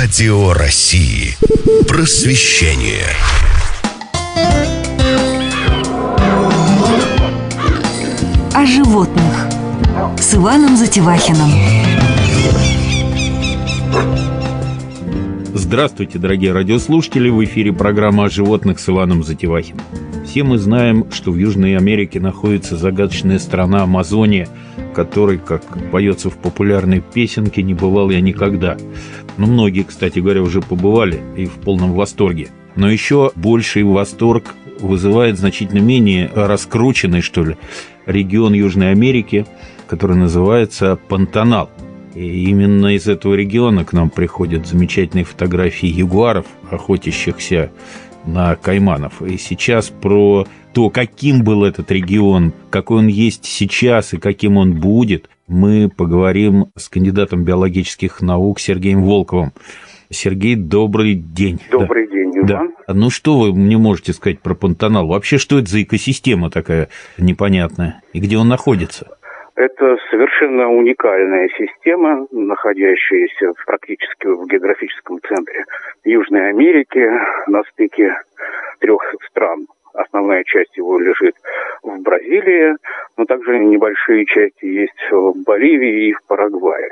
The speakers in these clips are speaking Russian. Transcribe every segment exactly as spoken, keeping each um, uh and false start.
Радио России. Просвещение. О животных с Иваном Затевахиным. Здравствуйте, дорогие радиослушатели! В эфире программа о животных с Иваном Затевахиным. Все мы знаем, что в Южной Америке находится загадочная страна Амазония, которой, как поется в популярной песенке, не бывал я никогда. Но многие, кстати говоря, уже побывали и в полном восторге. Но еще больший восторг вызывает значительно менее раскрученный, что ли, регион Южной Америки, который называется Пантанал. И именно из этого региона к нам приходят замечательные фотографии ягуаров, охотящихся на кайманов. И сейчас про то, каким был этот регион, какой он есть сейчас и каким он будет, мы поговорим с кандидатом биологических наук Сергеем Волковым. Сергей, добрый день. Добрый да. день, Иван. Да. Ну что вы мне можете сказать про Пантанал? Вообще, что это за экосистема такая непонятная? И где он находится? Это совершенно уникальная система, находящаяся практически в географическом центре Южной Америки, на стыке трех стран. Основная часть его лежит в Бразилии, но также небольшие части есть в Боливии и в Парагвае.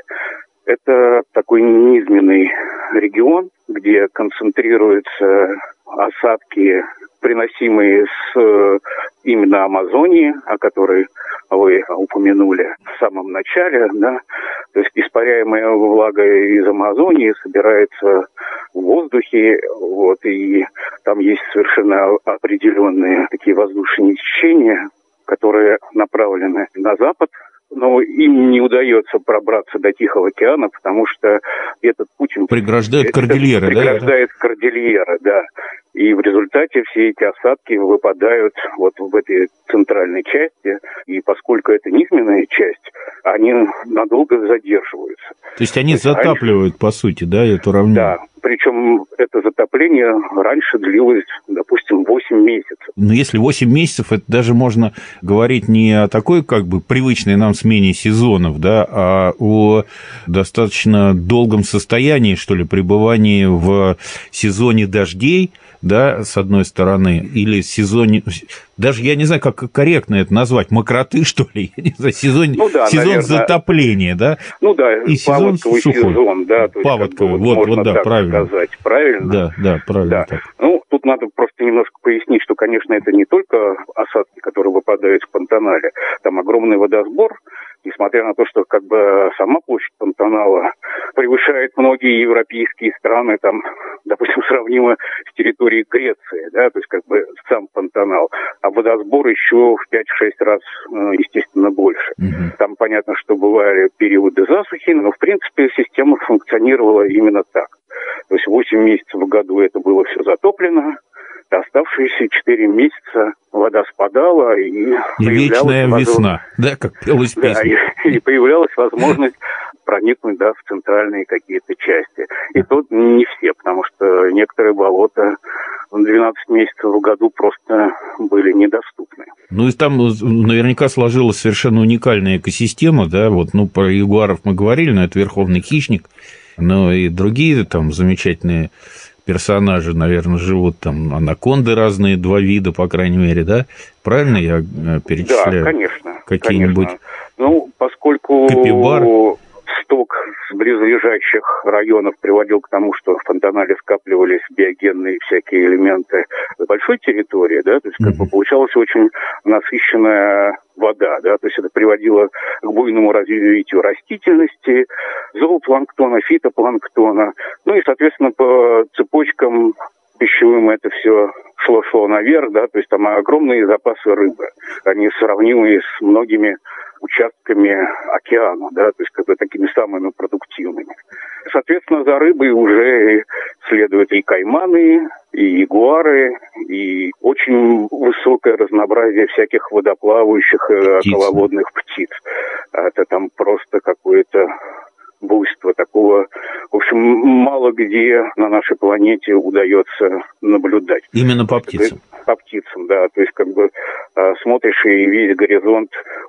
Это такой низменный регион, где концентрируются осадки, приносимые с именно Амазонии, о которой вы упомянули в самом начале, да, то есть испаряемая влага из Амазонии собирается в воздухе, вот, и там есть совершенно определенные такие воздушные течения, которые направлены на запад, но им не удается пробраться до Тихого океана, потому что этот путь... Преграждает кордильеры, да? Преграждает кордильеры, да. И в результате все эти осадки выпадают вот в этой центральной части. И поскольку это низменная часть, они надолго задерживаются. То есть они То есть затапливают, раньше... по сути, да, эту равнину? Да. Причем это затопление раньше длилось, допустим, восемь месяцев. Но если восемь месяцев, это даже можно говорить не о такой, как бы, привычной нам смене сезонов, да, а о достаточно долгом состоянии, что ли, пребывании в сезоне дождей, да, с одной стороны, или сезоне... Даже я не знаю, как корректно это назвать, мокроты, что ли, я не знаю, сезон, ну, да, сезон наверное. затопления, да? Ну да, и сезон паводковый сухой. сезон, да. То Паводковый, есть, вот, можно вот, да, так правильно. сказать, правильно? Да, да, правильно да. так. Ну, тут надо просто немножко пояснить, что, конечно, это не только осадки, которые выпадают в Пантанале, там огромный водосбор, несмотря на то, что как бы сама площадь Пантанала превышает многие европейские страны, там, допустим, сравнимо с территорией Греции, да, то есть как бы сам Пантанал, а водосбор еще в пять-шесть раз, естественно, больше. Mm-hmm. Там понятно, что бывали периоды засухи, но, в принципе, система функционировала именно так. То есть восемь месяцев в году это было все затоплено, оставшиеся четыре месяца вода спадала, и, и вечная возможность... весна, да, как пелась песня. Да, и, и появлялась возможность проникнуть, да, в центральные какие-то части. И тут не все, потому что некоторые болота двенадцать месяцев в году просто были недоступны. Ну, и там наверняка сложилась совершенно уникальная экосистема, да, вот, ну, про ягуаров мы говорили, но это верховный хищник, но и другие там замечательные персонажи, наверное, живут там, анаконды разные, два вида, по крайней мере, да? Правильно я перечисляю? Да, конечно. Какие-нибудь? Конечно. Ну, поскольку капибар? Сток с близлежащих районов приводил к тому, что в Пантанале скапливались биогенные всякие элементы большой территории, да, то есть как бы получалась очень насыщенная вода, да, то есть это приводило к буйному развитию растительности, зоопланктона, фитопланктона, ну и, соответственно, по цепочкам пищевым это все шло-шло наверх, да, то есть там огромные запасы рыбы, они сравнимые с многими участками океана, да, то есть как бы такими самыми продуктивными. Соответственно, за рыбой уже следуют и кайманы, и ягуары, и очень высокое разнообразие всяких водоплавающих, птиц. Околоводных птиц. Это там просто какое-то буйство такого, в общем, мало где на нашей планете удается наблюдать. Именно по птицам? По птицам, да. То есть, как бы, смотришь, и весь горизонт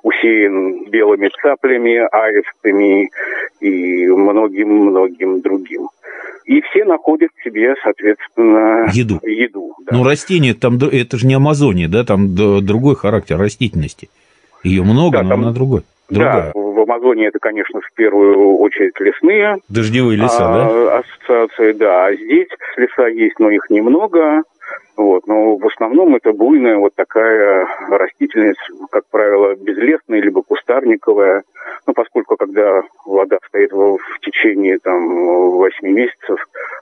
усеян белыми цаплями, аистами и многим-многим другим. И все находят себе, соответственно, еду. еду да. Ну, растения, там, это же не Амазония, да, там другой характер растительности. Ее много, да, но там, она другой. Другая. Да, в Амазонии это, конечно, в первую очередь лесные. Дождевые леса, а, да? Ассоциации, да. А здесь леса есть, но их немного. Вот, но в основном это буйная вот такая растительность, как правило, безлесная либо кустарниковая. Ну, поскольку когда вода стоит в, в течение там восьми месяцев,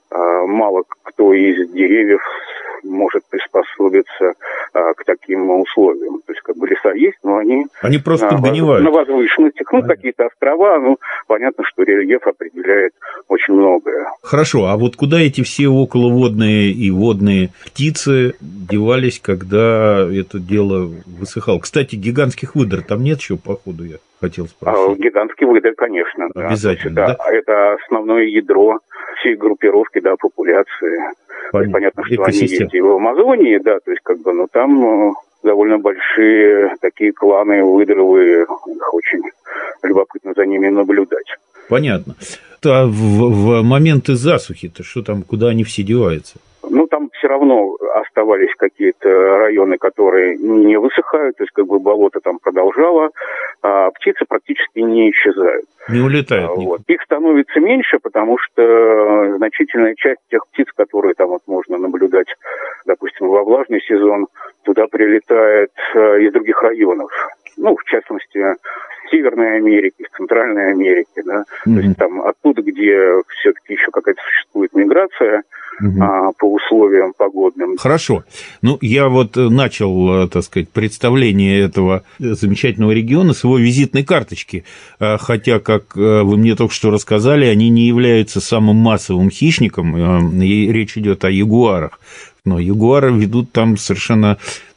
мало кто из деревьев может приспособиться а, к таким условиям. То есть, как бы леса есть, но они... Они просто на, подгнивают. На возвышенностях. Ну, какие-то острова, ну, понятно, что рельеф определяет очень многое. Хорошо, а вот куда эти все околоводные и водные птицы девались, когда это дело высыхало? Кстати, гигантских выдр там нет еще, походу, я хотел спросить. А, гигантский выдр, конечно. Обязательно, да. да? да? Это основное ядро всей группировки, да, популяции. Понятно, понятно что экосистем. Они есть и в Амазонии, да, то есть как бы, ну там довольно большие такие кланы выдровые, их очень любопытно за ними наблюдать. Понятно. А в, в моменты засухи-то что там, куда они все деваются? Ну, там все равно оставались какие-то районы, которые не высыхают, то есть как бы болото там продолжало, а птицы практически не исчезают. Не улетают. Вот. Их становится меньше, потому что значительная часть тех птиц, которые там вот можно наблюдать, допустим, во влажный сезон, туда прилетает из других районов. Ну, в частности, в Северной Америке, в Центральной Америке, да, mm-hmm. то есть там оттуда, где все-таки еще какая-то существует миграция, угу. а, по условиям погодным. Хорошо. Ну, я вот начал, так сказать, представление этого замечательного региона с его визитной карточки, хотя, как вы мне только что рассказали, они не являются самым массовым хищником, и речь идет о ягуарах. Но ягуары ведут там совершенно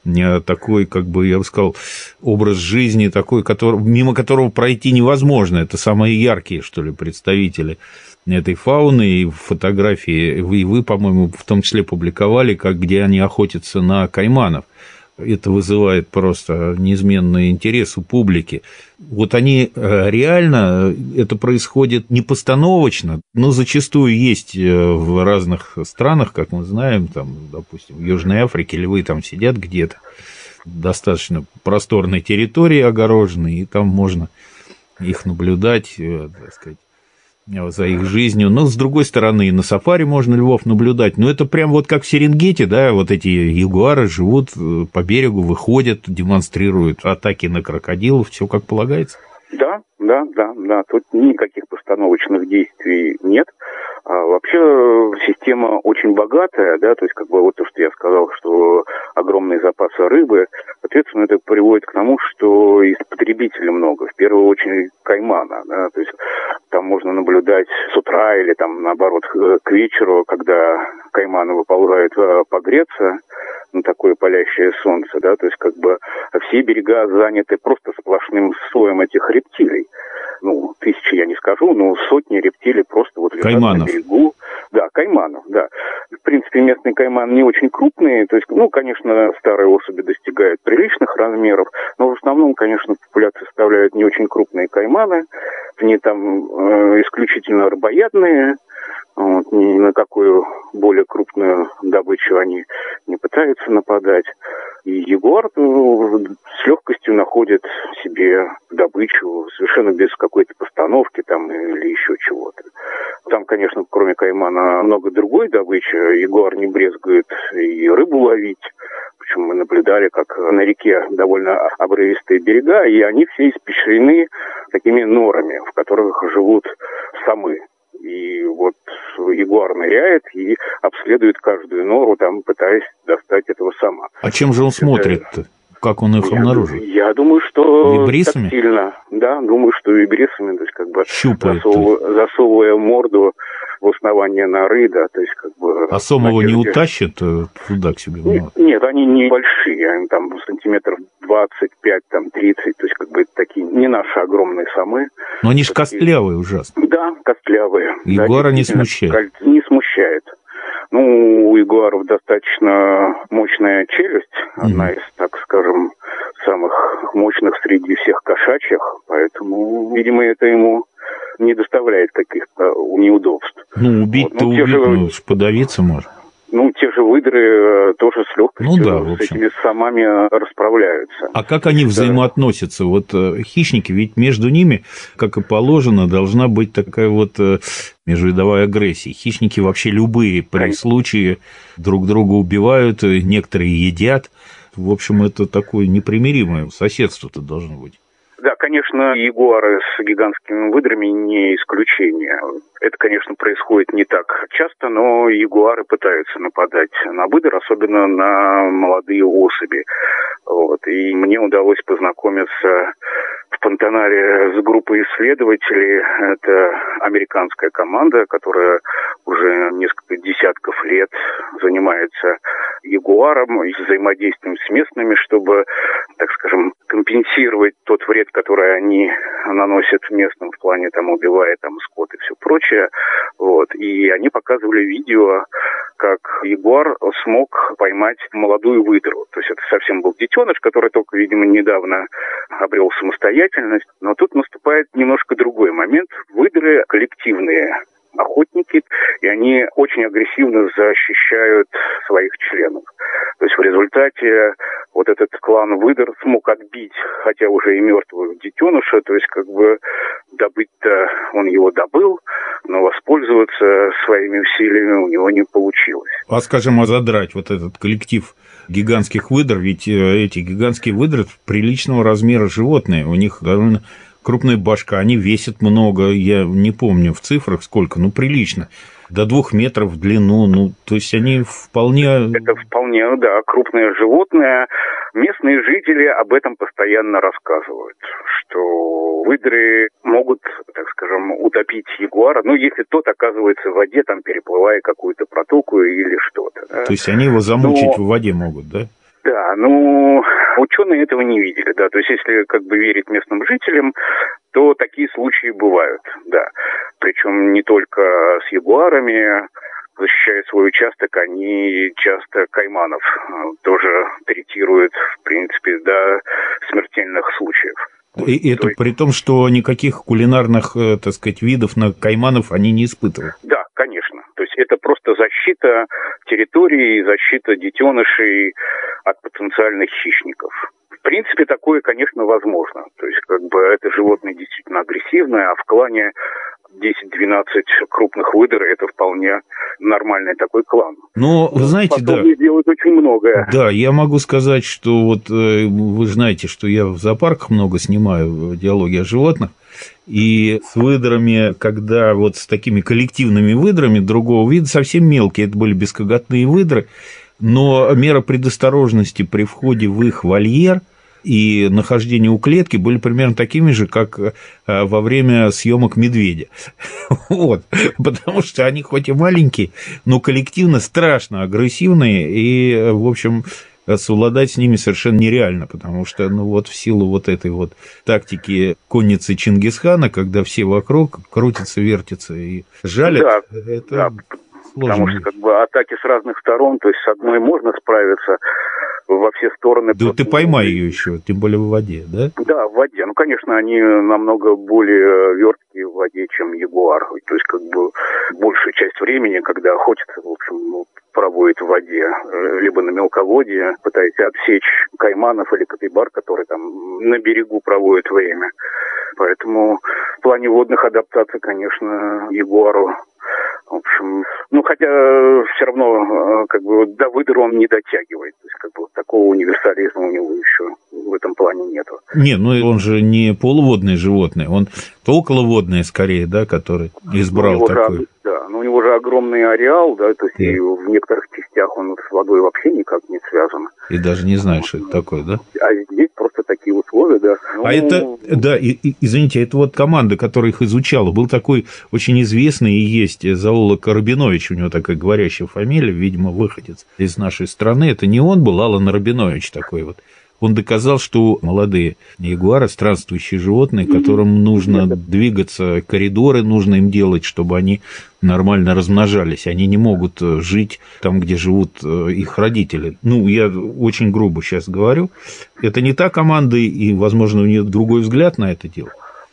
такой, как бы я бы сказал, образ жизни, такой, который, мимо которого пройти невозможно. Это самые яркие, что ли, представители этой фауны, и фотографии вы, вы, по-моему, в том числе публиковали, как, где они охотятся на кайманов. Это вызывает просто неизменный интерес у публики. Вот они реально, это происходит не постановочно, но зачастую есть в разных странах, как мы знаем, там, допустим, в Южной Африке львы там сидят где-то, достаточно просторной территории огороженной, и там можно их наблюдать, так сказать, за их жизнью. Но, с другой стороны, на сафари можно львов наблюдать. Но это прям вот как в Серенгети, да, вот эти ягуары живут по берегу, выходят, демонстрируют атаки на крокодилов, все как полагается. Да, да, да, да. Тут никаких постановочных действий нет. А вообще система очень богатая, да, то есть как бы вот то, что я сказал, что огромные запасы рыбы, соответственно, это приводит к тому, что и потребителей много, в первую очередь каймана, да, то есть там можно наблюдать с утра или там наоборот к вечеру, когда кайманы выползают погреться на такое палящее солнце, да, то есть как бы все берега заняты просто сплошным слоем этих рептилий. Ну, тысячи я не скажу, но сотни рептилий просто вот лежат на берегу. Да, кайманов, да. В принципе, местные кайманы не очень крупные, то есть, ну, конечно, старые особи достигают приличных размеров, но в основном, конечно, популяции составляют не очень крупные кайманы, они там э, исключительно рыбоядные, вот, ни на какую более крупную добычу они не пытаются нападать. И ягуар с легкостью находит себе добычу совершенно без какой-то постановки там или еще чего-то. Там, конечно, кроме каймана много другой добычи. Ягуар не брезгует и рыбу ловить. Причем мы наблюдали, как на реке довольно обрывистые берега, и они все испещрены такими норами, в которых живут самы. И вот ягуар ныряет и обследует каждую нору, там пытаясь достать этого сама. А чем же он смотрит-то? Как он их я, обнаружит? Я думаю, что вибрисами? Тактильно. Да, думаю, что вибрисами, то есть как бы щупает, засовывая, засовывая морду в основание норы, да, то есть как бы... А сом его не утащит туда к себе? Нет, нет, они не большие, они там сантиметров двадцать пять, там тридцать, то есть как бы это такие не наши огромные самы. Но они же костлявые ужасно. Да, костлявые. Ягуара да, не смущает? Не смущает. Ну, у ягуаров достаточно мощная челюсть, одна из, так скажем, самых мощных среди всех кошачьих, поэтому, видимо, это ему не доставляет каких-то неудобств. Ну, убить-то вот. ну, убить, же... ну, подавиться можно. Ну, те же выдры тоже с легкостью ну, да, в общем. с этими самами расправляются. А как они взаимоотносятся? Вот хищники, ведь между ними, как и положено, должна быть такая вот межвидовая агрессия. Хищники вообще любые при Конечно. случае друг друга убивают, некоторые едят. В общем, это такое непримиримое соседство-то должно быть. Да, конечно, ягуары с гигантскими выдрами не исключение. Это, конечно, происходит не так часто, но ягуары пытаются нападать на выдр, особенно на молодые особи. Вот. И мне удалось познакомиться в Пантанаре с группой исследователей. Это американская команда, которая уже несколько десятков лет занимается ягуаром и взаимодействием с местными, чтобы, так скажем, компенсировать тот вред, который они наносят местным в плане, там, убивая там скот и все прочее. Вот. И они показывали видео, как ягуар смог поймать молодую выдру. То есть это совсем был детеныш, который только, видимо, недавно обрел самостоятельность. Но тут наступает немножко другой момент. Выдры коллективные охотники, и они очень агрессивно защищают своих членов. То есть в результате вот этот клан выдр смог отбить, хотя уже и мертвого детеныша, то есть как бы добыть-то он его добыл, но воспользоваться своими усилиями у него не получилось. А скажем, а задрать вот этот коллектив гигантских выдр, ведь эти гигантские выдры приличного размера животные, у них довольно крупная башка, они весят много, я не помню в цифрах сколько, ну, прилично, до двух метров в длину, ну, то есть они вполне... Это вполне, да, крупное животное. Местные жители об этом постоянно рассказывают, что выдры могут, так скажем, утопить ягуара, ну, если тот оказывается в воде, там, переплывая какую-то протоку или что-то. Да. То есть они его замучить Но... в воде могут, да? Да, ну, ученые этого не видели, да, то есть если как бы верить местным жителям, то такие случаи бывают, да, причем не только с ягуарами, защищая свой участок, они часто кайманов тоже третируют, в принципе, до смертельных случаев. И это есть... при том, что никаких кулинарных, так сказать, видов на кайманов они не испытывают. Да, конечно. То есть это просто защита территории, защита детенышей от потенциальных хищников. В принципе, такое, конечно, возможно. То есть, как бы, это животное действительно агрессивное, а в клане десять-двенадцать крупных выдр – это вполне нормальный такой клан. Но, вы знаете, да. делают очень многое. Да, я могу сказать, что вот вы знаете, что я в зоопарках много снимаю диалоги о животных, и с выдрами, когда вот с такими коллективными выдрами другого вида, совсем мелкие, это были бескоготные выдры, но мера предосторожности при входе в их вольер и нахождение у клетки были примерно такими же, как во время съемок медведя. Вот. Потому что они хоть и маленькие, но коллективно страшно агрессивные, и, в общем, совладать с ними совершенно нереально, потому что, ну, вот в силу вот этой вот тактики конницы Чингисхана, когда все вокруг крутятся, вертятся и жалят, да, это да, сложно. Потому что, как бы, атаки с разных сторон, то есть с одной можно справиться, во все стороны. Да ты поймай ее еще, тем более в воде, да? Да, в воде. Ну, конечно, они намного более верткие в воде, чем ягуар. То есть, как бы, большую часть времени, когда охотятся, в общем, ну, проводит в воде, либо на мелководье, пытаясь отсечь кайманов или капибар, которые там на берегу проводят время. Поэтому в плане водных адаптаций, конечно, ягуару, в общем, ну, хотя все равно, как бы, до выдра он не дотягивает. То есть, как бы, такого универсализма у него еще в этом плане нету. Не, ну, он же не полуводное животное, он околоводное, скорее, да, который избрал ну, такой. Же, да, но у него же огромный ареал, да, то есть, yeah. и в некоторых частях он с водой вообще никак не связан. И даже не знаешь, что это такое, да? А здесь просто такие условия, да. Ну... А это, да, и, и, извините, это вот команда, которая их изучала, был такой очень известный и есть зоолог Рабинович, у него такая говорящая фамилия, видимо, выходец из нашей страны. Это не он был, Алан Рабинович такой вот. Он доказал, что молодые ягуары – странствующие животные, которым нужно двигаться, коридоры нужно им делать, чтобы они нормально размножались. Они не могут жить там, где живут их родители. Ну, я очень грубо сейчас говорю. Это не та команда, и, возможно, у нее другой взгляд на это дело. Я вот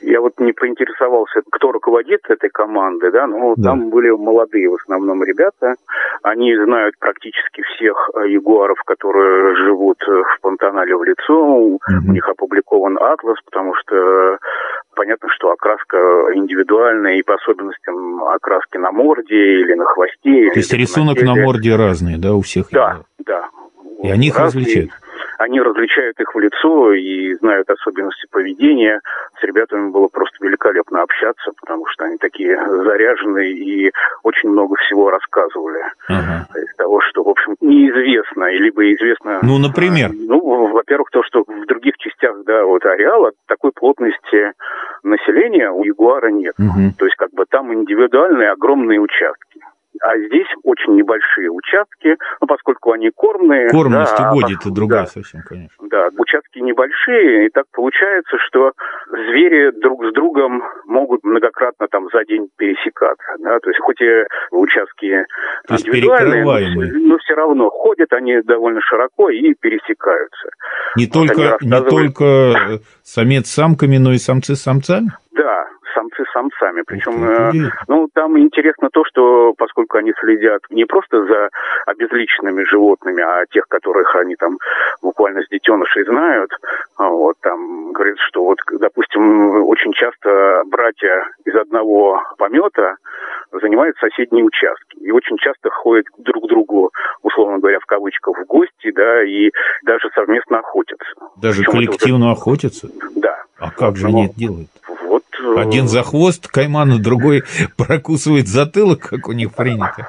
не поинтересовался, кто руководит этой командой, да, но да. Там были молодые в основном ребята. Они знают практически всех ягуаров, которые живут в Пантанале в лицо. Mm-hmm. У них опубликован атлас, потому что понятно, что окраска индивидуальная, и по особенностям окраски на морде или на хвосте. То есть рисунок на, на морде разный, да, у всех? Да, да. И они их разные. Различают? Они различают их в лицо и знают особенности поведения. С ребятами было просто великолепно общаться, потому что они такие заряженные и очень много всего рассказывали. Ага. Из того, что, в общем, неизвестно, либо известно... Ну, например? Ну, во-первых, то, что в других частях, да, вот ареала такой плотности населения у ягуара нет. Угу. То есть, как бы там индивидуальные огромные участки. А здесь очень небольшие участки, ну, поскольку они кормные... Кормность да, угодит, а, и другая да, совсем, конечно. Да, участки небольшие, и так получается, что звери друг с другом могут многократно там за день пересекаться. Да? То есть хоть и участки То есть индивидуальные, но, но все равно ходят они довольно широко и пересекаются. Не, вот только, рассказывали... не только самец с самками, но и самцы с самцами? Да. Самцы с самцами. Причем, э, ну, там интересно то, что поскольку они следят не просто за обезличенными животными, а тех, которых они там буквально с детенышей знают, вот, там говорят, что вот, допустим, очень часто братья из одного помета занимают соседние участки. И очень часто ходят друг к другу, условно говоря, в кавычках, в гости, да, и даже совместно охотятся. Даже причем коллективно уже... охотятся? Да. А как же они это делают? Вот. Один за хвост каймана, другой прокусывает затылок, как у них принято.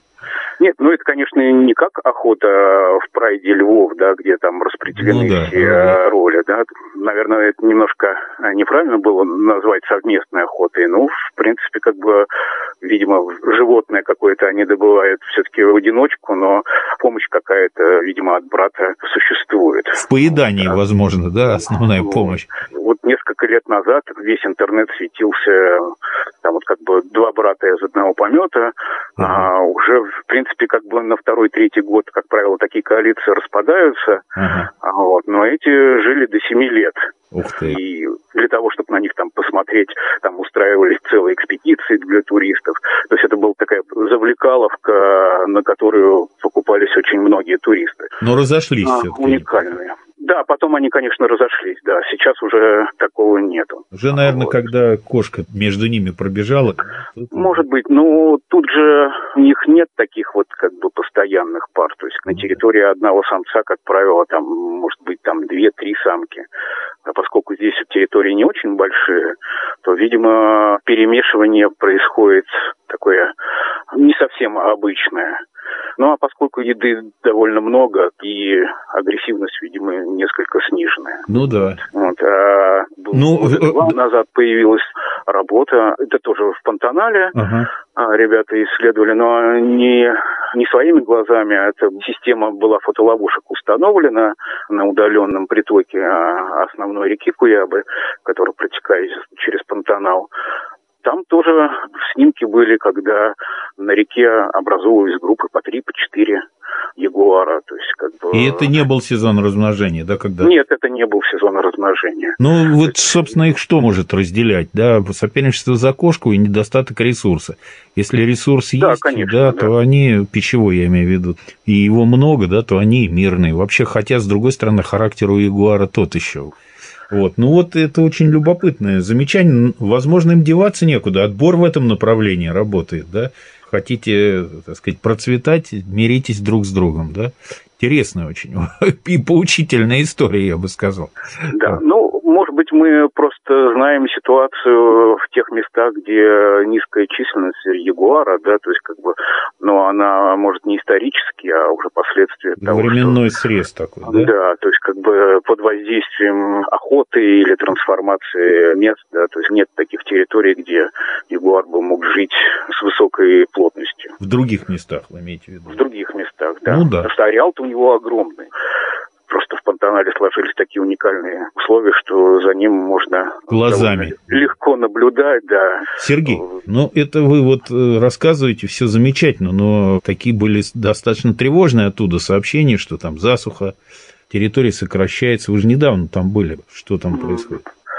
Нет, ну это, конечно, не как охота в прайде львов, да, где там распределены ну, да, все да. роли, да. Наверное, это немножко неправильно было назвать совместной охотой. Ну, в принципе, как бы, видимо, животное какое-то они добывают все-таки в одиночку, но помощь какая-то, видимо, от брата существует. В поедании, да. возможно, да, основная вот. помощь. Вот несколько лет назад весь интернет светился, там вот как бы два брата из одного помета, uh-huh. а уже, в принципе, как бы на второй-третий год, как правило, такие коалиции распадаются, uh-huh. вот, но эти жили до семи лет. Ух ты. И для того, чтобы на них там посмотреть, там устраивались целые экспедиции для туристов. То есть это была такая завлекаловка, на которую покупались очень многие туристы. Но разошлись а, все-таки. Уникальные. Да, потом они, конечно, разошлись, да, сейчас уже такого нету. Уже, наверное, вот. Когда кошка между ними пробежала. Тут... Может быть, но тут же у них нет таких вот как бы постоянных пар, то есть на территории одного самца, как правило, там может быть там две-три самки. А поскольку здесь территории не очень большие, то, видимо, перемешивание происходит такое не совсем обычное. Ну, а поскольку еды довольно много, и агрессивность, видимо, несколько сниженная. Ну, да. Вот, а ну, два года назад появилась работа, это тоже в Пантанале, ага. ребята исследовали, но не, не своими глазами, а эта система была фотоловушек установлена на удаленном притоке основной реки Куябы, которая протекает через Пантанал. Там тоже снимки были, когда на реке образовывались группы по три, по четыре ягуара. То есть, как бы... И это не был сезон размножения, да, когда? Нет, это не был сезон размножения. Ну, вот, собственно, их что может разделять, да? Соперничество за кошку и недостаток ресурса. Если ресурс да, есть, конечно, да, да, то они, пищевой я имею в виду, и его много, да, то они мирные. Вообще, хотя, с другой стороны, характер у ягуара тот еще. Вот. Ну, вот это очень любопытное замечание. Возможно, им деваться некуда. Отбор в этом направлении работает, да? Хотите, так сказать, процветать, миритесь друг с другом, да? Интересная очень и поучительная история, я бы сказал. Да, ну, может быть, мы просто знаем ситуацию в тех местах, где низкая численность ягуара, да, то есть, как бы, но она, может, не исторически, а уже последствия того, временной что... срез такой, да? Да, то есть, как бы, под воздействием охоты или трансформации мест, да, то есть, нет таких территорий, где ягуар бы мог жить с высокой плотностью. В других местах, вы имеете в виду? В других местах, да. Ну, да. Потому что ареал-то у него огромный. Просто в Пантанале сложились такие уникальные условия, что за ним можно глазами легко наблюдать, да. Сергей, ну это вы вот рассказываете, все замечательно, но такие были достаточно тревожные оттуда сообщения, что там засуха, территория сокращается. Вы же недавно там были, что там происходит?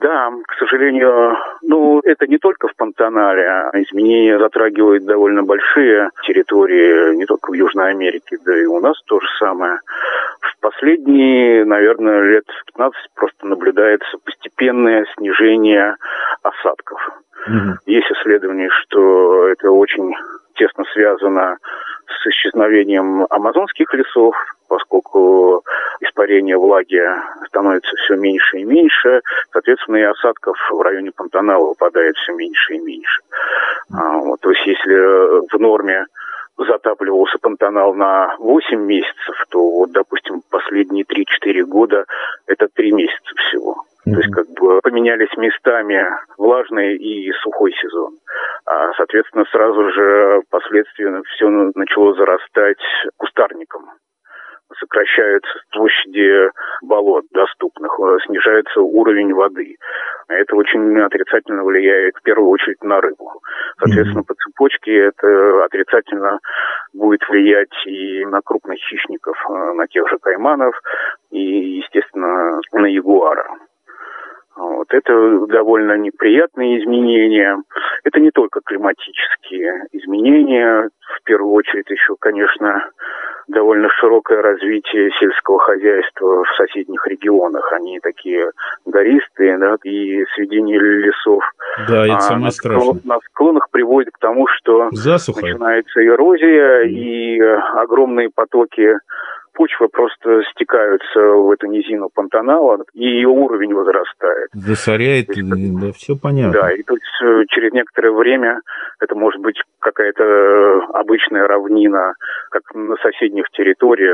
Да, к сожалению, ну, это не только в Пантанале. Изменения затрагивают довольно большие территории, не только в Южной Америке, да и у нас то же самое. В последние, наверное, лет пятнадцать просто наблюдается постепенное снижение осадков. Mm-hmm. Есть исследования, что это очень тесно связано с исчезновением амазонских лесов, поскольку испарение влаги становится все меньше и меньше, соответственно, и осадков в районе Пантанала выпадает все меньше и меньше. А, вот, то есть, если в норме затапливался Пантанал на восемь месяцев, то, вот, допустим, последние три-четыре года это три месяца всего. Mm-hmm. То есть, как бы поменялись местами влажный и сухой сезон. А, соответственно, сразу же впоследствии все начало зарастать кустарником. Сокращаются площади болот доступных, снижается уровень воды. Это очень отрицательно влияет в первую очередь на рыбу. Соответственно, mm-hmm. по цепочке это отрицательно будет влиять и на крупных хищников, на тех же кайманов и, естественно, на ягуара. Вот. Это довольно неприятные изменения. Это не только климатические изменения. В первую очередь еще, конечно, довольно широкое развитие сельского хозяйства в соседних регионах. Они такие гористые, да, и сведение лесов. Да, это а самое на страшное. Склон, на склонах приводит к тому, что засуха. Начинается эрозия, mm. и огромные потоки почвы просто стекаются в эту низину Пантанала, и ее уровень возрастает. Засоряет, есть, да, все понятно. Да, и то есть через некоторое время это может быть какая-то обычная равнина, как на соседних территориях,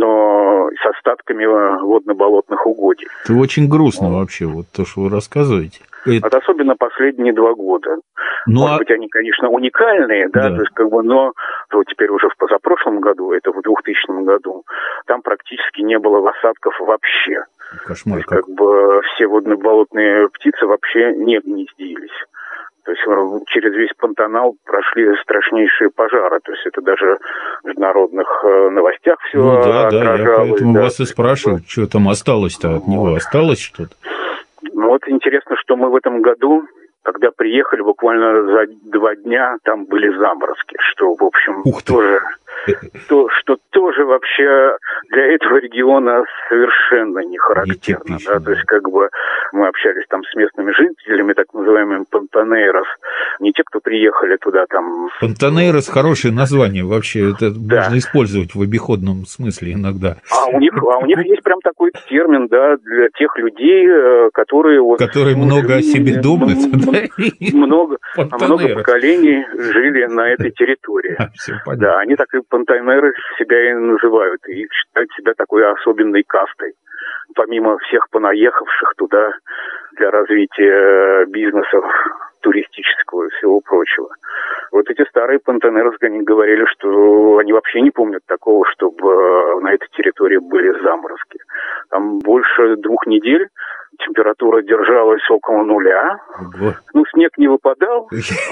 но с остатками водно-болотных угодий. Это очень грустно вот. Вообще, вот то, что вы рассказываете. Это... Это особенно последние два года. Ну, Может а... быть, они, конечно, уникальные, да, да. то есть, как бы, но вот теперь уже в позапрошлом году, это в двухтысячном году, там практически не было осадков вообще. Кошмар. То есть, как бы все водно-болотные птицы вообще не гнездились. То есть через весь Пантанал прошли страшнейшие пожары. То есть это даже в международных новостях все ну, да, отражалось. Да, я поэтому да. вас и спрашиваю, что там осталось-то от него? Осталось что-то? Ну вот интересно, что мы в этом году, когда приехали, буквально за два дня там были заморозки, что, в общем, тоже, то, что тоже вообще для этого региона совершенно не характерно. Да? То есть, как бы мы общались там с местными жителями, так называемыми пантанейрос, не те, кто приехали туда там. Пантанейрос хорошее название вообще, это да. можно использовать в обиходном смысле иногда. А у них, а у них есть прям такой термин, да, для тех людей, которые вот, которые ну, много о себе думают. Много, много поколений жили на этой территории. А, да, они так и пантанейры себя и называют, и считают себя такой особенной кастой. Помимо всех понаехавших туда для развития бизнесов, туристического и всего прочего. Вот эти старые пантанейры, они говорили, что они вообще не помнят такого, чтобы на этой территории были заморозки. Там больше двух недель температура держалась около нуля. Ого. Ну, снег не выпадал.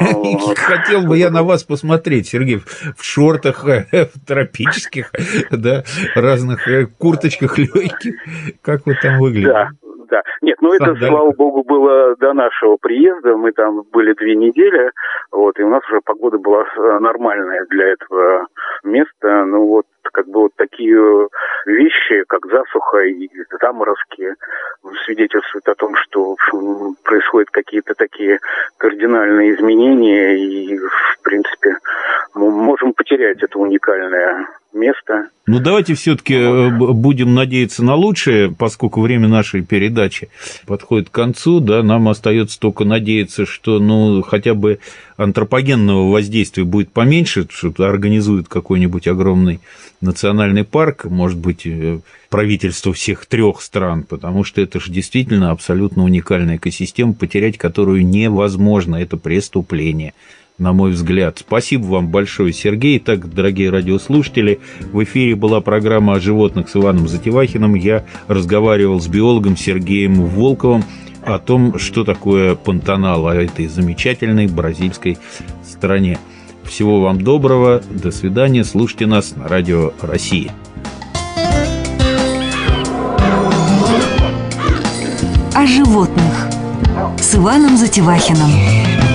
Хотел бы я на вас посмотреть, Сергей, в шортах, в тропических, да, разных курточках легких. Как вы там выглядите? Да. Да. Нет, ну это, Сандаль. Слава богу, было до нашего приезда. Мы там были две недели, вот, и у нас уже погода была нормальная для этого места. Ну вот, как бы вот такие вещи, как засуха и заморозки, свидетельствуют о том, что в общем, происходят какие-то такие кардинальные изменения, и, в принципе, мы можем потерять это уникальное место. Ну, давайте все-таки будем надеяться на лучшее, поскольку время нашей передачи подходит к концу, да, нам остается только надеяться, что, ну, хотя бы антропогенного воздействия будет поменьше, что организуют какой-нибудь огромный национальный парк, может быть, правительство всех трех стран, потому что это же действительно абсолютно уникальная экосистема, потерять которую невозможно, это преступление. На мой взгляд. Спасибо вам большое, Сергей. Так, дорогие радиослушатели, в эфире была программа о животных с Иваном Затевахиным. Я разговаривал с биологом Сергеем Волковым о том, что такое Пантанал, о этой замечательной бразильской стране. Всего вам доброго, до свидания, слушайте нас на Радио России. О животных с Иваном Затевахиным.